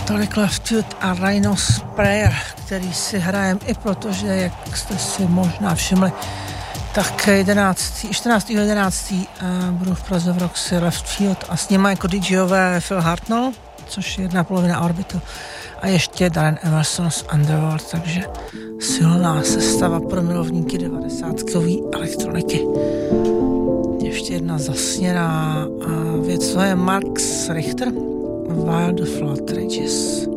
Tolik Leftwood a Rhino's Prayer, který si hrajem i protože, jak jste si možná všimli, tak 14.11. budu v Praze v Roxy Leftfield a s nimi jako DJové Phil Hartnell, což je jedna polovina Orbitu, a ještě Darren Emerson z Underworld, takže silná sestava pro milovníky 90kový elektroniky. Ještě jedna zasněná věc, to je Max Richter, Wild Flood Ridges.